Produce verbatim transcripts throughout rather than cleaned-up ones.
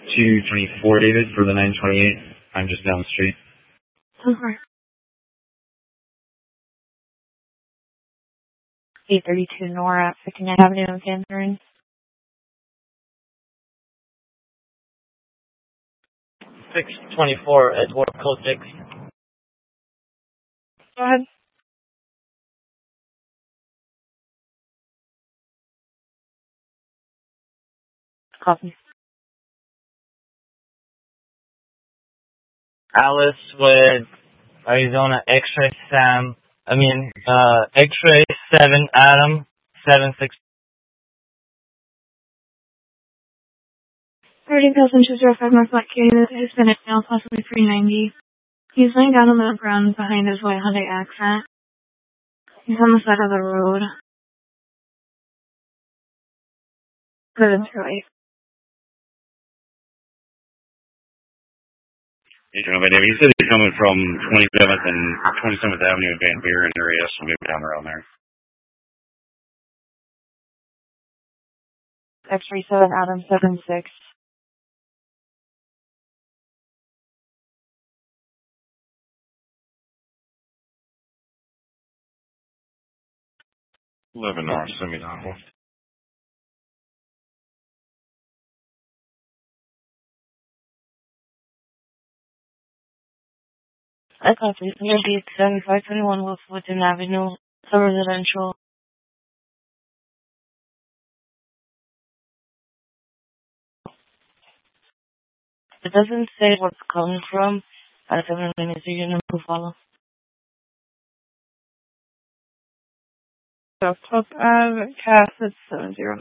two twenty-four, David, for the nine twenty-eight. I'm just down the street. Okay. eight thirty-two Nora, fifty-ninth Avenue in Catherine. six twenty-four Edward Code six. Go ahead. Copy. Alice with Arizona X-ray Sam. I mean, uh, X-ray seven Adam seven six. thirty thousand two zero five North Black Canyon is been at now possibly three ninety. He's laying down on the ground behind his white Hyundai Accent. He's on the side of the road. Good and right. You know, but he said he's coming from twenty-seventh and twenty-seventh Avenue in Van Buren area, so maybe down around there. X-ray seven Adam seven six. eleven North, Semi-Dockle. I copy. Maybe seventy-five twenty-one Wolfwood Avenue, some residential. It doesn't say what's coming from. I seven minutes, you can follow. So, top of Cass at seven zero.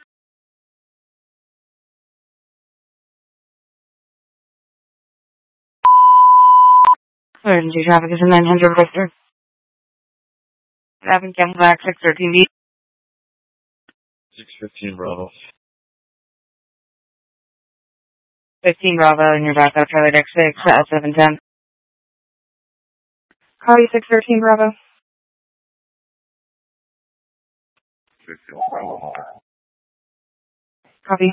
Emergency traffic is a nine hundred Victor. Traffic Cam Black six thirteen B. six fifteen Bravo. fifteen Bravo, and you're back up Charlie Deck six at seven ten. Copy six thirteen Bravo. fifteen Bravo. Copy.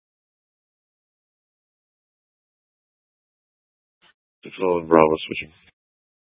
six eleven Bravo switching.